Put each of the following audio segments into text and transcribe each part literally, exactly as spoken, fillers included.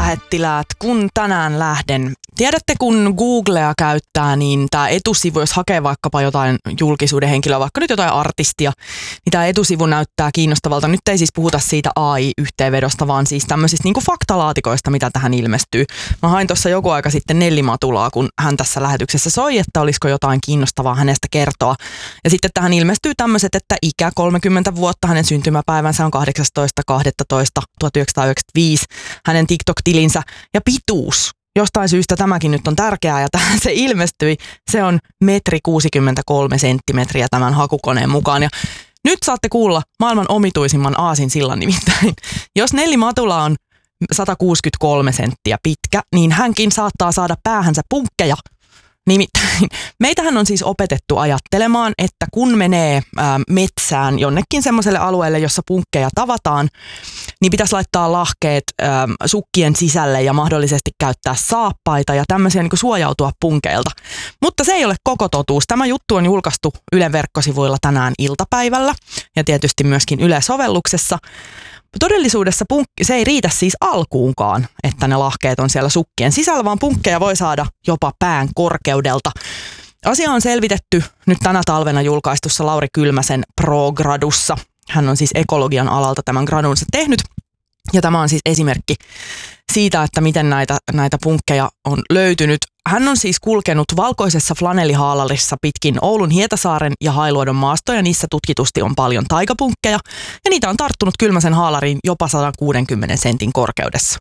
lähettiläät, kun tänään lähden. Tiedätte, kun Googlea käyttää, niin tämä etusivu, jos hakee vaikkapa jotain julkisuuden henkilöä, vaikka nyt jotain artistia, niin tämä etusivu näyttää kiinnostavalta. Nyt ei siis puhuta siitä A I-yhteenvedosta, vaan siis tämmöisistä niin kuin faktalaatikoista, mitä tähän ilmestyy. Mä hain tuossa joku aika sitten Nelli Matulaa, kun hän tässä lähetyksessä soi, että olisiko jotain kiinnostavaa hänestä kertoa. Ja sitten tähän ilmestyy tämmöiset, että ikä kolmekymmentä vuotta, hänen syntymäpäivänsä on kahdeksastoista kahdestoista tuhatyhdeksänsataayhdeksänkymmentäviisi, hänen TikTok-tilinsä ja pituus. Jostain syystä tämäkin nyt on tärkeää ja tähän se ilmestyi. Se on metri kuusikymmentäkolme senttimetriä tämän hakukoneen mukaan. Ja nyt saatte kuulla maailman omituisimman aasinsillan nimittäin. Jos Nelli Matula on sata kuusikymmentäkolme senttiä pitkä, niin hänkin saattaa saada päähänsä punkkeja. Nimittäin meitähän on siis opetettu ajattelemaan, että kun menee ää, metsään jonnekin semmoiselle alueelle, jossa punkkeja tavataan, niin pitäisi laittaa lahkeet ää, sukkien sisälle ja mahdollisesti käyttää saappaita ja tämmöisiä niin kuin suojautua punkeilta. Mutta se ei ole koko totuus. Tämä juttu on julkaistu Ylen verkkosivuilla tänään iltapäivällä ja tietysti myöskin Yle-sovelluksessa. Todellisuudessa punkki, se ei riitä siis alkuunkaan, että ne lahkeet on siellä sukkien sisällä, vaan punkkeja voi saada jopa pään korkeudelta. Asia on selvitetty nyt tänä talvena julkaistussa Lauri Kylmäsen Pro-gradussa. Hän on siis ekologian alalta tämän gradunsa tehnyt. Ja tämä on siis esimerkki siitä, että miten näitä, näitä punkkeja on löytynyt. Hän on siis kulkenut valkoisessa flanellihaalarissa pitkin Oulun Hietasaaren ja Hailuodon maastoja. Niissä tutkitusti on paljon taikapunkkeja ja niitä on tarttunut Kylmäsen haalariin jopa sata kuusikymmentä sentin korkeudessa.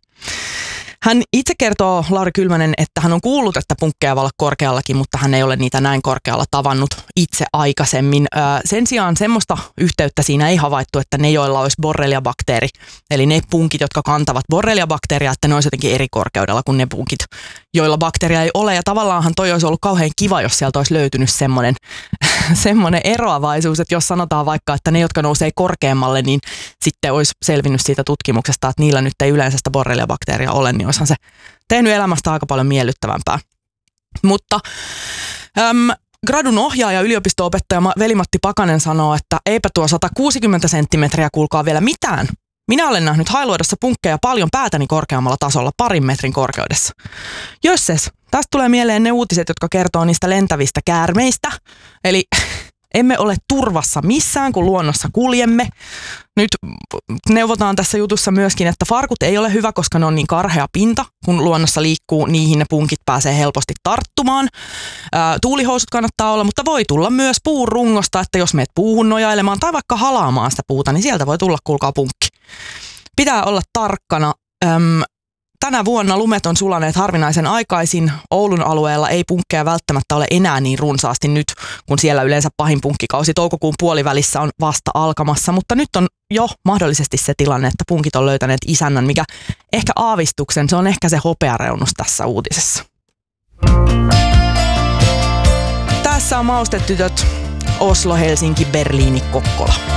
Hän itse kertoo, Lauri Kylmänen, että hän on kuullut, että punkkeja voi olla korkeallakin, mutta hän ei ole niitä näin korkealla tavannut itse aikaisemmin. Sen sijaan semmoista yhteyttä siinä ei havaittu, että ne, joilla olisi borreliabakteeri, eli ne punkit, jotka kantavat borreliabakteeria, että ne olisi jotenkin eri korkeudella kuin ne punkit, joilla bakteeria ei ole. Ja tavallaanhan toi olisi ollut kauhean kiva, jos sieltä olisi löytynyt semmoinen, semmoinen eroavaisuus, että jos sanotaan vaikka, että ne, jotka nousee korkeammalle, niin sitten olisi selvinnyt siitä tutkimuksesta, että niillä nyt ei yleensä sitä borreliabakteeria ole, niin olisihan se tehnyt elämästä aika paljon miellyttävämpää. Mutta äm, gradun ohjaaja, yliopisto-opettaja Veli-Matti Pakanen sanoo, että eipä tuo sata kuusikymmentä senttimetriä kuulkaa vielä mitään. Minä olen nähnyt Hailuodossa punkkeja paljon päätäni korkeammalla tasolla, parin metrin korkeudessa. Jösses, tästä tulee mieleen ne uutiset, jotka kertoo niistä lentävistä käärmeistä. Eli emme ole turvassa missään, kun luonnossa kuljemme. Nyt neuvotaan tässä jutussa myöskin, että farkut ei ole hyvä, koska ne on niin karhea pinta. Kun luonnossa liikkuu, niihin ne punkit pääsee helposti tarttumaan. Ää, tuulihousut kannattaa olla, mutta voi tulla myös puun rungosta, että jos meet puuhun nojailemaan tai vaikka halaamaan sitä puuta, niin sieltä voi tulla, kuulkaa, punkki. Pitää olla tarkkana. Äm, Tänä vuonna lumet on sulaneet harvinaisen aikaisin. Oulun alueella ei punkkeja välttämättä ole enää niin runsaasti nyt, kun siellä yleensä pahin punkkikausi toukokuun puolivälissä on vasta alkamassa. Mutta nyt on jo mahdollisesti se tilanne, että punkit on löytäneet isännän, mikä ehkä aavistuksen, se on ehkä se hopeareunus tässä uutisessa. Tässä on Maustetytöt, Oslo, Helsinki, Berliini, Kokkola.